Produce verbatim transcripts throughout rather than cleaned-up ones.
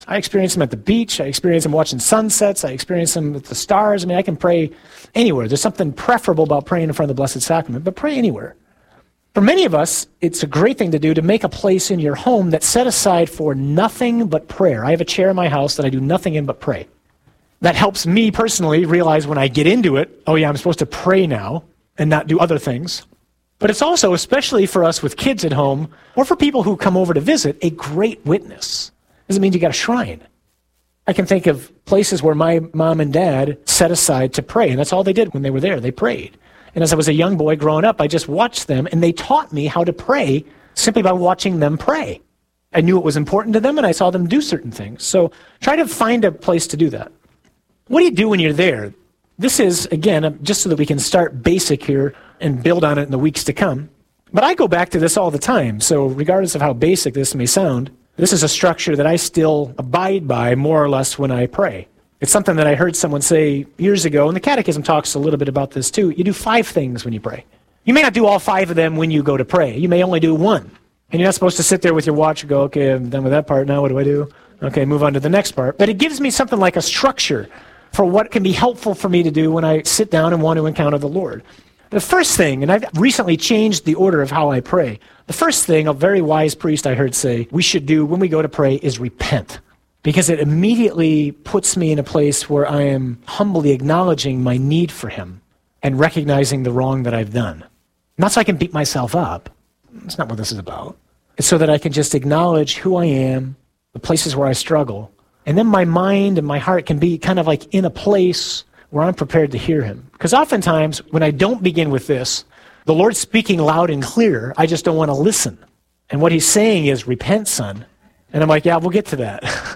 I experience them at the beach. I experience them watching sunsets. I experience them with the stars. I mean, I can pray anywhere. There's something preferable about praying in front of the Blessed Sacrament, but pray anywhere. For many of us, it's a great thing to do to make a place in your home that's set aside for nothing but prayer. I have a chair in my house that I do nothing in but pray. That helps me personally realize when I get into it, oh yeah, I'm supposed to pray now and not do other things. But it's also, especially for us with kids at home, or for people who come over to visit, a great witness. Doesn't mean you got a shrine. I can think of places where my mom and dad set aside to pray, and that's all they did when they were there. They prayed. And as I was a young boy growing up, I just watched them, and they taught me how to pray simply by watching them pray. I knew it was important to them, and I saw them do certain things. So try to find a place to do that. What do you do when you're there? This is, again, just so that we can start basic here and build on it in the weeks to come. But I go back to this all the time, so regardless of how basic this may sound, this is a structure that I still abide by more or less when I pray. It's something that I heard someone say years ago, and the Catechism talks a little bit about this too. You do five things when you pray. You may not do all five of them when you go to pray. You may only do one. And you're not supposed to sit there with your watch and go, okay, I'm done with that part now, what do I do? Okay, move on to the next part. But it gives me something like a structure for what can be helpful for me to do when I sit down and want to encounter the Lord. The first thing, and I've recently changed the order of how I pray, the first thing a very wise priest I heard say we should do when we go to pray is repent. Because it immediately puts me in a place where I am humbly acknowledging my need for him and recognizing the wrong that I've done. Not so I can beat myself up. That's not what this is about. It's so that I can just acknowledge who I am, the places where I struggle, and then my mind and my heart can be kind of like in a place where I'm prepared to hear him. Because oftentimes, when I don't begin with this, the Lord's speaking loud and clear, I just don't want to listen. And what he's saying is, repent, son. And I'm like, yeah, we'll get to that.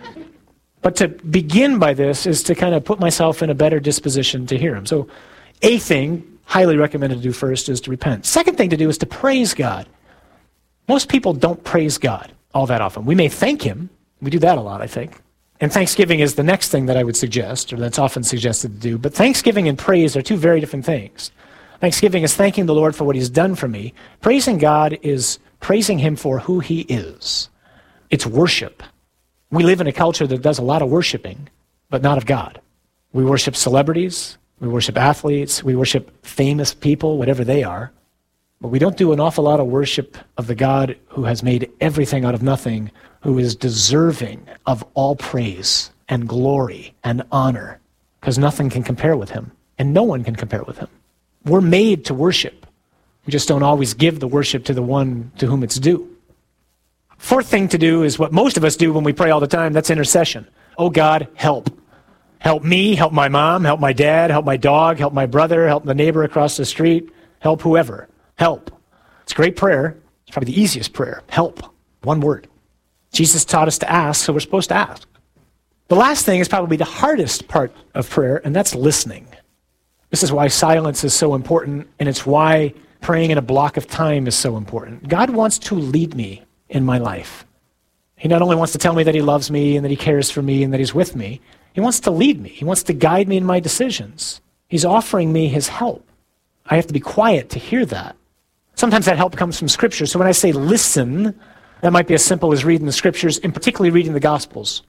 But to begin by this is to kind of put myself in a better disposition to hear him. So a thing, highly recommended to do first, is to repent. Second thing to do is to praise God. Most people don't praise God all that often. We may thank him. We do that a lot, I think. And thanksgiving is the next thing that I would suggest, or that's often suggested to do. But thanksgiving and praise are two very different things. Thanksgiving is thanking the Lord for what he's done for me. Praising God is praising him for who he is. It's worship. We live in a culture that does a lot of worshiping, but not of God. We worship celebrities, we worship athletes, we worship famous people, whatever they are. But we don't do an awful lot of worship of the God who has made everything out of nothing, who is deserving of all praise and glory and honor, because nothing can compare with him, and no one can compare with him. We're made to worship. We just don't always give the worship to the one to whom it's due. Fourth thing to do is what most of us do when we pray all the time, that's intercession. Oh God, help. Help me, help my mom, help my dad, help my dog, help my brother, help the neighbor across the street, help whoever. Help. It's a great prayer. It's probably the easiest prayer. Help. One word. Jesus taught us to ask, so we're supposed to ask. The last thing is probably the hardest part of prayer, and that's listening. This is why silence is so important, and it's why praying in a block of time is so important. God wants to lead me in my life. He not only wants to tell me that he loves me and that he cares for me and that he's with me, he wants to lead me. He wants to guide me in my decisions. He's offering me his help. I have to be quiet to hear that. Sometimes that help comes from Scripture. So when I say listen, that might be as simple as reading the Scriptures, and particularly reading the Gospels.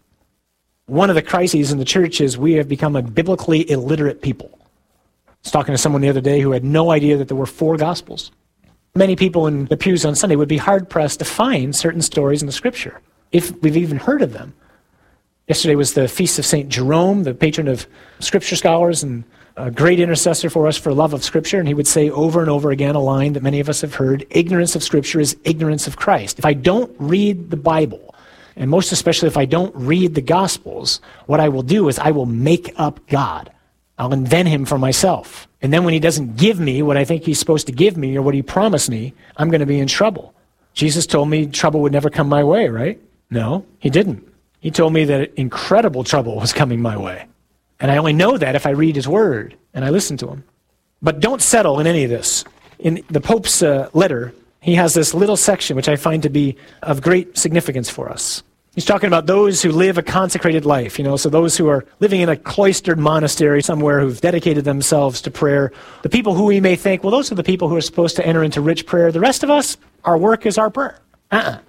One of the crises in the church is we have become a biblically illiterate people. I was talking to someone the other day who had no idea that there were four Gospels. Many people in the pews on Sunday would be hard-pressed to find certain stories in the Scripture, if we've even heard of them. Yesterday was the Feast of Saint Jerome, the patron of Scripture scholars and a great intercessor for us for love of Scripture, and he would say over and over again a line that many of us have heard, ignorance of Scripture is ignorance of Christ. If I don't read the Bible, and most especially if I don't read the Gospels, what I will do is I will make up God. I'll invent him for myself. And then when he doesn't give me what I think he's supposed to give me or what he promised me, I'm going to be in trouble. Jesus told me trouble would never come my way, right? No, he didn't. He told me that incredible trouble was coming my way. And I only know that if I read his word and I listen to him. But don't settle in any of this. In the Pope's uh, letter, he has this little section which I find to be of great significance for us. He's talking about those who live a consecrated life, you know, so those who are living in a cloistered monastery somewhere who've dedicated themselves to prayer. The people who we may think, well, those are the people who are supposed to enter into rich prayer. The rest of us, our work is our prayer. Uh-uh.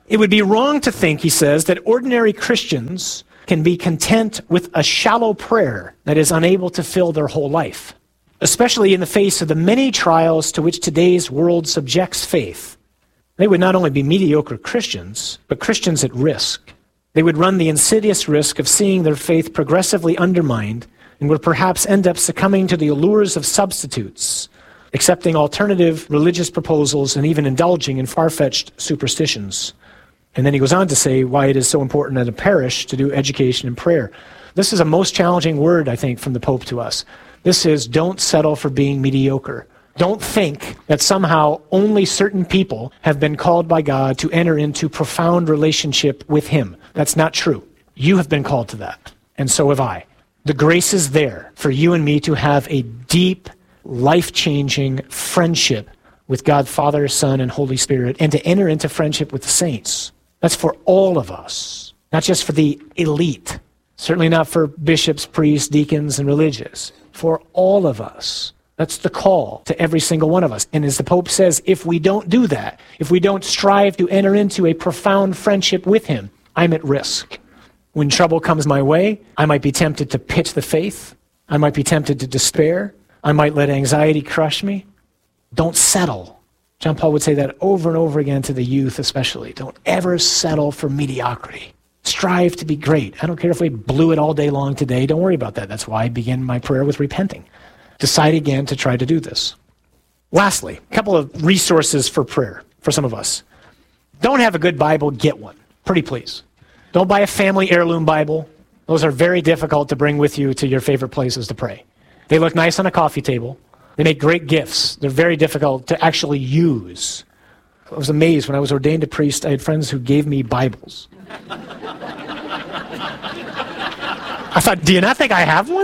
It would be wrong to think, he says, that ordinary Christians can be content with a shallow prayer that is unable to fill their whole life, especially in the face of the many trials to which today's world subjects faith. They would not only be mediocre Christians, but Christians at risk. They would run the insidious risk of seeing their faith progressively undermined and would perhaps end up succumbing to the allures of substitutes, accepting alternative religious proposals and even indulging in far-fetched superstitions. And then he goes on to say why it is so important at a parish to do education and prayer. This is a most challenging word, I think, from the Pope to us. This is, don't settle for being mediocre. Don't think that somehow only certain people have been called by God to enter into profound relationship with him. That's not true. You have been called to that, and so have I. The grace is there for you and me to have a deep, life-changing friendship with God, Father, Son, and Holy Spirit, and to enter into friendship with the saints. That's for all of us, not just for the elite, certainly not for bishops, priests, deacons, and religious, for all of us. That's the call to every single one of us. And as the Pope says, if we don't do that, if we don't strive to enter into a profound friendship with him, I'm at risk. When trouble comes my way, I might be tempted to pitch the faith. I might be tempted to despair. I might let anxiety crush me. Don't settle. John Paul would say that over and over again to the youth especially. Don't ever settle for mediocrity. Strive to be great. I don't care if we blew it all day long today. Don't worry about that. That's why I begin my prayer with repenting. Decide again to try to do this. Lastly, a couple of resources for prayer for some of us. Don't have a good Bible, get one. Pretty please. Don't buy a family heirloom Bible. Those are very difficult to bring with you to your favorite places to pray. They look nice on a coffee table. They make great gifts. They're very difficult to actually use. I was amazed when I was ordained a priest. I had friends who gave me Bibles. I thought, do you not think I have one?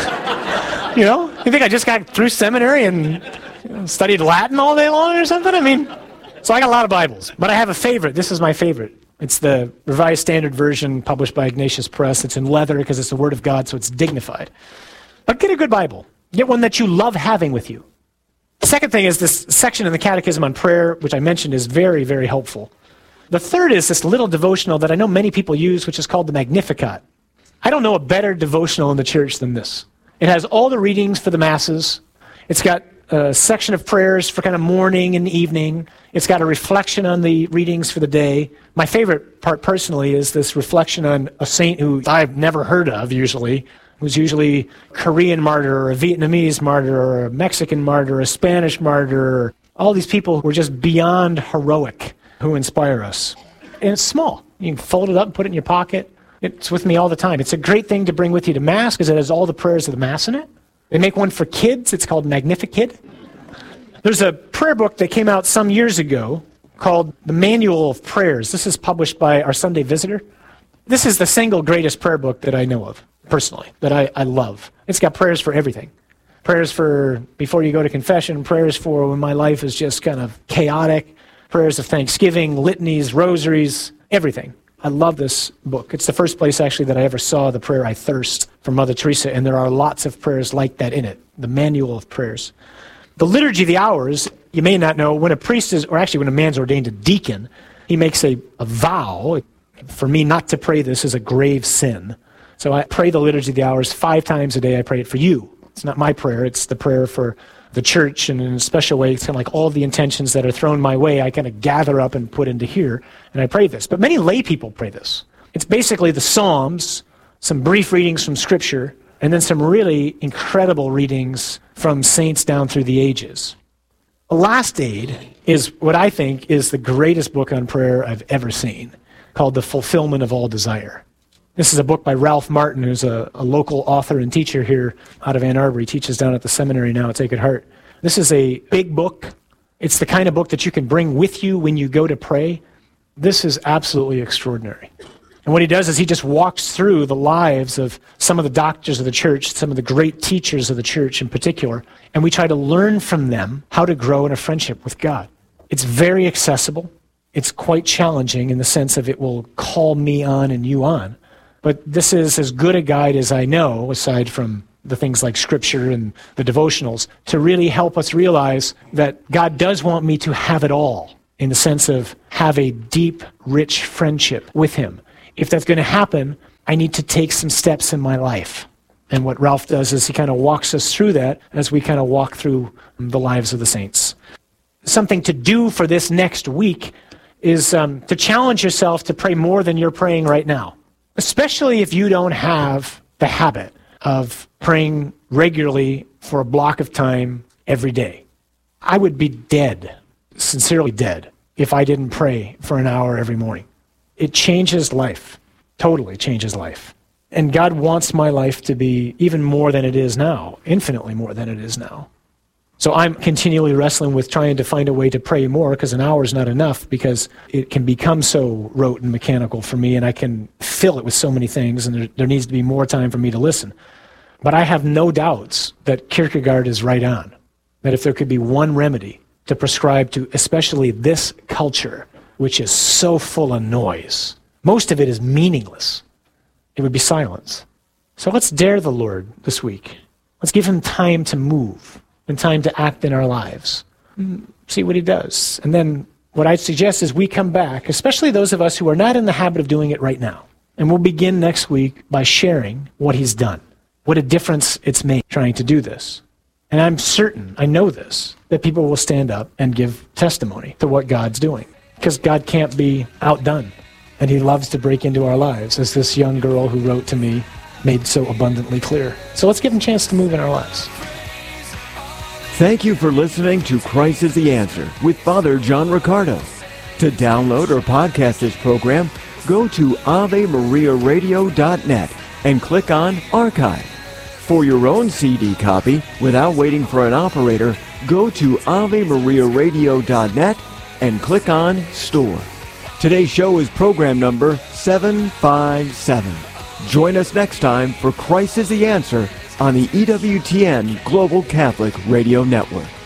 You know, you think I just got through seminary and you know, studied Latin all day long or something? I mean, so I got a lot of Bibles, but I have a favorite. This is my favorite. It's the Revised Standard Version published by Ignatius Press. It's in leather because it's the Word of God, so it's dignified. But get a good Bible. Get one that you love having with you. The second thing is this section in the Catechism on prayer, which I mentioned is very, very helpful. The third is this little devotional that I know many people use, which is called the Magnificat. I don't know a better devotional in the church than this. It has all the readings for the Masses. It's got a section of prayers for kind of morning and evening. It's got a reflection on the readings for the day. My favorite part personally is this reflection on a saint who I've never heard of usually, who's usually a Korean martyr or a Vietnamese martyr or a Mexican martyr or a Spanish martyr. All these people who are just beyond heroic who inspire us. And it's small. You can fold it up and put it in your pocket. It's with me all the time. It's a great thing to bring with you to Mass because it has all the prayers of the Mass in it. They make one for kids. It's called Magnificat. There's a prayer book that came out some years ago called The Manual of Prayers. This is published by Our Sunday Visitor. This is the single greatest prayer book that I know of, personally, that I, I love. It's got prayers for everything. Prayers for before you go to confession, prayers for when my life is just kind of chaotic, prayers of thanksgiving, litanies, rosaries, everything. I love this book. It's the first place, actually, that I ever saw the prayer I thirst from Mother Teresa, and there are lots of prayers like that in it, the Manual of Prayers. The Liturgy of the Hours, you may not know, when a priest is, or actually when a man's ordained a deacon, he makes a, a vow. For me, not to pray this is a grave sin. So I pray the Liturgy of the Hours five times a day. I pray it for you. It's not my prayer. It's the prayer for the church, and in a special way, it's kind of like all the intentions that are thrown my way, I kind of gather up and put into here, and I pray this. But many lay people pray this. It's basically the Psalms, some brief readings from Scripture, and then some really incredible readings from saints down through the ages. The Last Aid is what I think is the greatest book on prayer I've ever seen, called The Fulfillment of All Desire. This is a book by Ralph Martin, who's a, a local author and teacher here out of Ann Arbor. He teaches down at the seminary now at Sacred Heart. This is a big book. It's the kind of book that you can bring with you when you go to pray. This is absolutely extraordinary. And what he does is he just walks through the lives of some of the doctors of the church, some of the great teachers of the church in particular, and we try to learn from them how to grow in a friendship with God. It's very accessible. It's quite challenging in the sense of it will call me on and you on. But this is as good a guide as I know, aside from the things like Scripture and the devotionals, to really help us realize that God does want me to have it all. in the sense of have a deep, rich friendship with him. If that's going to happen, I need to take some steps in my life. And what Ralph does is he kind of walks us through that as we kind of walk through the lives of the saints. Something to do for this next week is um, to challenge yourself to pray more than you're praying right now, especially if you don't have the habit of praying regularly for a block of time every day. I would be dead, sincerely dead, if I didn't pray for an hour every morning. It changes life, totally changes life. And God wants my life to be even more than it is now, infinitely more than it is now. So I'm continually wrestling with trying to find a way to pray more, because an hour is not enough, because it can become so rote and mechanical for me, and I can fill it with so many things, and there, there needs to be more time for me to listen. But I have no doubts that Kierkegaard is right on, that if there could be one remedy to prescribe to especially this culture, which is so full of noise, most of it is meaningless, it would be silence. So let's dare the Lord this week. Let's give him time to move and time to act in our lives. See what he does. And then what I suggest is we come back, especially those of us who are not in the habit of doing it right now. And we'll begin next week by sharing what he's done, what a difference it's made trying to do this. And I'm certain, I know this, that people will stand up and give testimony to what God's doing, because God can't be outdone. And he loves to break into our lives, as this young girl who wrote to me made so abundantly clear. So let's give him a chance to move in our lives. Thank you for listening to Christ is the Answer with Father John Riccardo. To download or podcast this program, go to ave maria radio dot net and click on Archive. For your own C D copy, without waiting for an operator, go to ave maria radio dot net and click on Store. Today's show is program number seven five seven. Join us next time for Christ is the Answer on the E W T N Global Catholic Radio Network.